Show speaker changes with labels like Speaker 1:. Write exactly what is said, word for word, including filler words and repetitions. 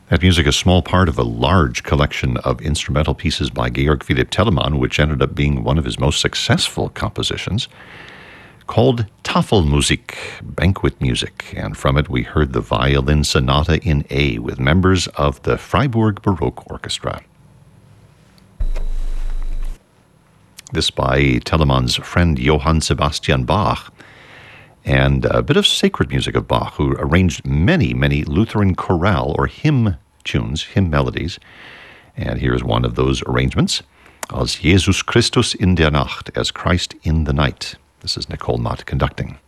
Speaker 1: That music, a small part of a large collection of instrumental pieces by Georg Philipp Telemann, which ended up being one of his most successful compositions, called Tafelmusik, banquet music, and from it we heard the Violin Sonata in A with members of the Freiburg Baroque Orchestra. This by Telemann's friend Johann Sebastian Bach, and a bit of sacred music of Bach, who arranged many, many Lutheran chorale or hymn tunes, hymn melodies. And here's one of those arrangements, Als Jesus Christus in der Nacht, as Christ in the Night. This is Nicole Mott conducting.